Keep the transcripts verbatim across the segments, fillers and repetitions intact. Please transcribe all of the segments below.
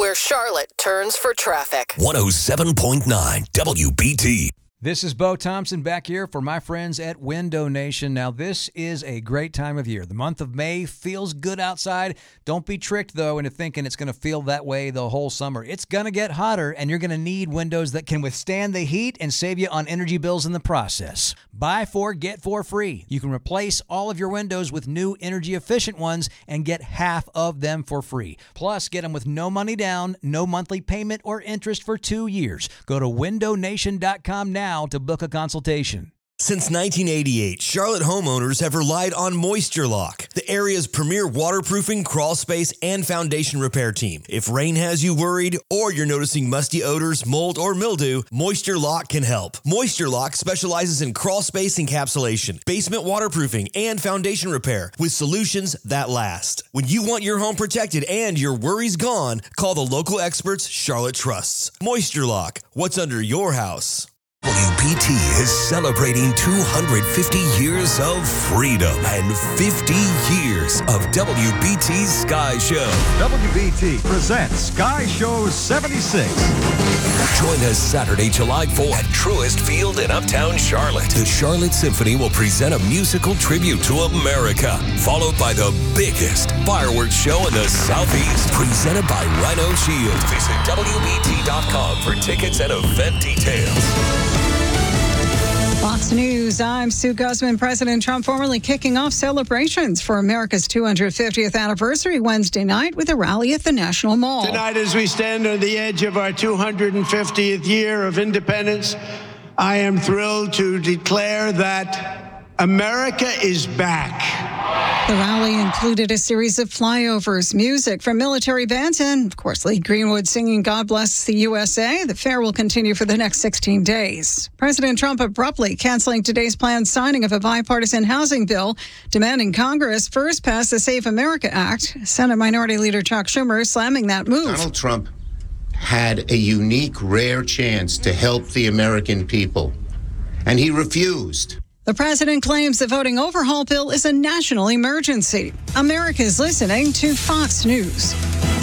where Charlotte turns for traffic. one oh seven point nine W B T. This is Bo Thompson back here for my friends at Window Nation. Now, this is a great time of year. The month of May feels good outside. Don't be tricked, though, into thinking it's going to feel that way the whole summer. It's going to get hotter, and you're going to need windows that can withstand the heat and save you on energy bills in the process. Buy four, get four free. You can replace all of your windows with new energy-efficient ones and get half of them for free. Plus, get them with no money down, no monthly payment or interest for two years. Go to window nation dot com now to book a consultation. Since nineteen eighty-eight, Charlotte homeowners have relied on Moisture Lock, the area's premier waterproofing, crawl space, and foundation repair team. If rain has you worried or you're noticing musty odors, mold, or mildew, Moisture Lock can help. Moisture Lock specializes in crawl space encapsulation, basement waterproofing, and foundation repair with solutions that last. When you want your home protected and your worries gone, call the local experts Charlotte trusts. Moisture Lock, what's under your house? W B T is celebrating two hundred fifty years of freedom and fifty years of W B T's Sky Show. W B T presents Sky Show seventy-six. Join us Saturday, July fourth at Truist Field in Uptown Charlotte. The Charlotte Symphony will present a musical tribute to America, followed by the biggest fireworks show in the Southeast, presented by Rhino Shield. Visit W B T dot com for tickets and event details. Fox News, I'm Sue Guzman. President Trump formally kicking off celebrations for America's two hundred fiftieth anniversary Wednesday night with a rally at the National Mall. Tonight, as we stand on the edge of our two hundred fiftieth year of independence, I am thrilled to declare that America is back. The rally included a series of flyovers, music from military bands, and, of course, Lee Greenwood singing God Bless the U S A. The fair will continue for the next sixteen days. President Trump abruptly canceling today's planned signing of a bipartisan housing bill, demanding Congress first pass the Save America Act. Senate Minority Leader Chuck Schumer slamming that move. Donald Trump had a unique, rare chance to help the American people, and he refused. The president claims the voting overhaul bill is a national emergency. America is listening to Fox News.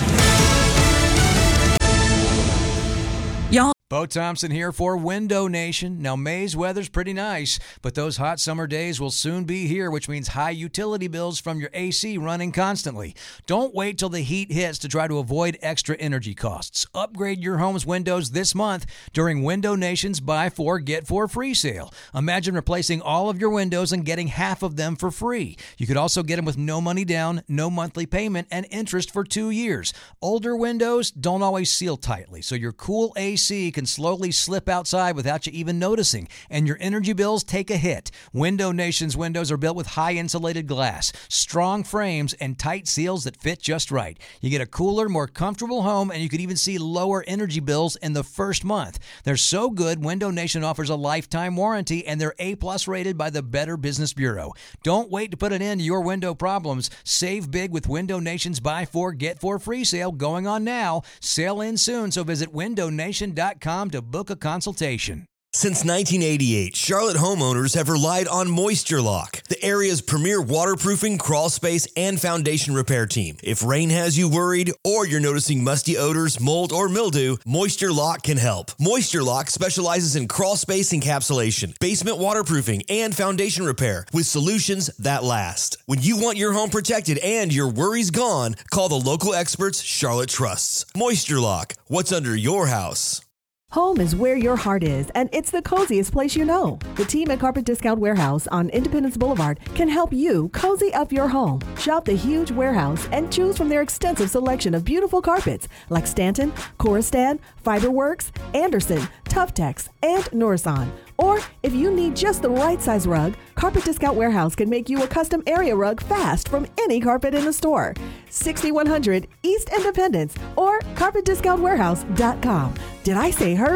Y'all. Bo Thompson here for Window Nation. Now, May's weather's pretty nice, but those hot summer days will soon be here, which means high utility bills from your A C running constantly. Don't wait till the heat hits to try to avoid extra energy costs. Upgrade your home's windows this month during Window Nation's Buy Four, Get Four free sale. Imagine replacing all of your windows and getting half of them for free. You could also get them with no money down, no monthly payment, and interest for two years. Older windows don't always seal tightly, so your cool A C can slowly slip outside without you even noticing, and your energy bills take a hit. Window Nation's windows are built with high insulated glass, strong frames, and tight seals that fit just right. You get a cooler, more comfortable home, and you could even see lower energy bills in the first month. They're so good, Window Nation offers a lifetime warranty, and they're A-plus rated by the Better Business Bureau. Don't wait to put an end to your window problems. Save big with Window Nation's Buy Four, Get Four free sale going on now. Sale ends soon, so visit window nation dot com to book a consultation. Since nineteen eighty-eight, Charlotte homeowners have relied on Moisture Lock, the area's premier waterproofing, crawl space, and foundation repair team. If rain has you worried or you're noticing musty odors, mold, or mildew, Moisture Lock can help. Moisture Lock specializes in crawl space encapsulation, basement waterproofing, and foundation repair with solutions that last. When you want your home protected and your worries gone, call the local experts Charlotte trusts. Moisture Lock, what's under your house? Home is where your heart is, and it's the coziest place you know. The team at Carpet Discount Warehouse on Independence Boulevard can help you cozy up your home. Shop the huge warehouse and choose from their extensive selection of beautiful carpets like Stanton, Coristan, Fiberworks, Anderson, Tuftex, and Norison. Or if you need just the right size rug, Carpet Discount Warehouse can make you a custom area rug fast from any carpet in the store. sixty-one hundred East Independence or carpet discount warehouse dot com. Did I say hurry?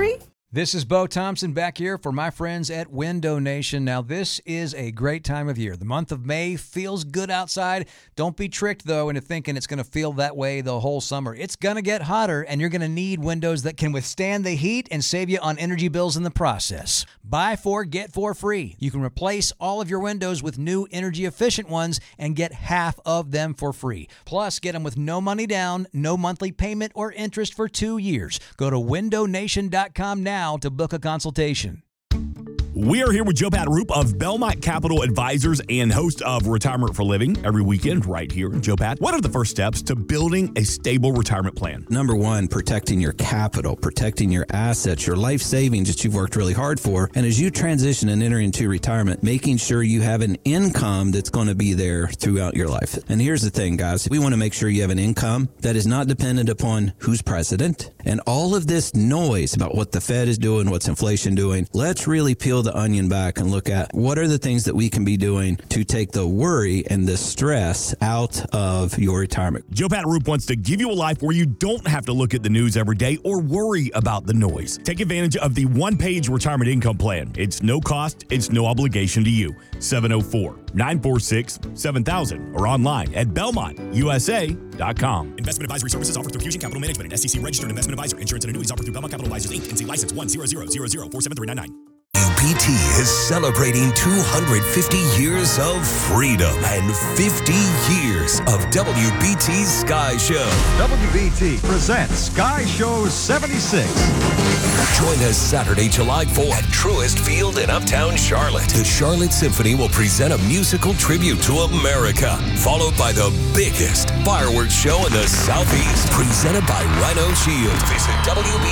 This is Bo Thompson back here for my friends at Window Nation. Now, this is a great time of year. The month of May feels good outside. Don't be tricked, though, into thinking it's going to feel that way the whole summer. It's going to get hotter, and you're going to need windows that can withstand the heat and save you on energy bills in the process. Buy four, get four free. You can replace all of your windows with new energy-efficient ones and get half of them for free. Plus, get them with no money down, no monthly payment or interest for two years. Go to window nation dot com now to book a consultation. We are here with Joe Pat Roop of Belmont Capital Advisors and host of Retirement for Living every weekend right here. Joe Pat, what are the first steps to building a stable retirement plan? Number one, protecting your capital, protecting your assets, your life savings that you've worked really hard for. And as you transition and enter into retirement, making sure you have an income that's going to be there throughout your life. And here's the thing, guys. We want to make sure you have an income that is not dependent upon who's president and all of this noise about what the Fed is doing, what's inflation doing. Let's really peel the onion back and look at what are the things that we can be doing to take the worry and the stress out of your retirement. Joe Pat Roop wants to give you a life where you don't have to look at the news every day or worry about the noise. Take advantage of the one-page retirement income plan. It's no cost, it's no obligation to you. seven oh four, nine four six, seven thousand or online at belmont u s a dot com. Investment advisory services offered through Fusion Capital Management, an S E C registered investment advisor. Insurance and annuities offered through Belmont Capital Advisors, Incorporated. N C license one zero zero zero zero four seven three nine nine. W B T is celebrating two hundred fifty years of freedom and fifty years of W B T's Sky Show. W B T presents Sky Show seventy-six. Join us Saturday, July fourth at Truist Field in Uptown Charlotte. The Charlotte Symphony will present a musical tribute to America, followed by the biggest fireworks show in the Southeast, presented by Rhino Shield. Visit W B